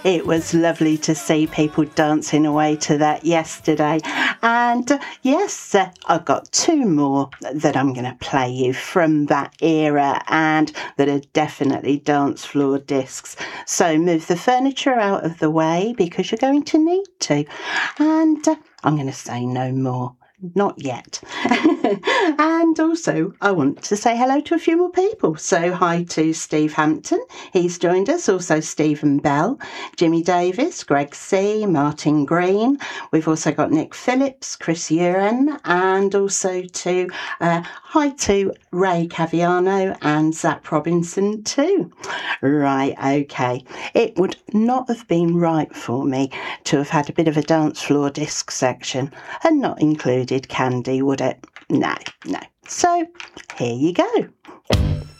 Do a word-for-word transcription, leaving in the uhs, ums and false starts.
It was lovely to see people dancing away to that yesterday. And uh, yes, uh, I've got two more that I'm going to play you from that era and that are definitely dance floor discs. So move the furniture out of the way because you're going to need to. And uh, I'm going to say no more. Not yet. And also, I want to say hello to a few more people. So, hi to Steve Hampton. He's joined us. Also, Stephen Bell, Jimmy Davis, Greg C., Martin Green. We've also got Nick Phillips, Chris Uren, and also to uh, hi to Ray Caviano and Zach Robinson too. Right, okay. It would not have been right for me to have had a bit of a dance floor disc section and not included Candy, would it? No, no. So, here you go.